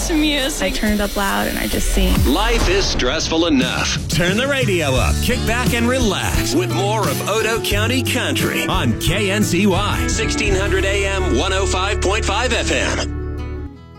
to music. I turn it up loud and I just sing. Life is stressful enough. Turn the radio up, kick back, and relax with more of Otoe County Country on KNCY 1600 AM, 105.5 FM.